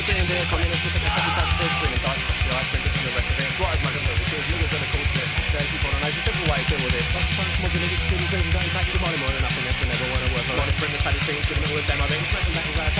Sitting there, communists, missing the copy pacifist, screaming dice, touch the ice, sprinters and the rest of it. Right as magazine, the shoes, niggas are the course bit. Says people on a nation, simple way to deal with it. Plus the times, mods and idiots, students, and going back to demanding more than nothing else, but never want to work for. One is bringing paddy things to the middle of the demo, then smashing back with that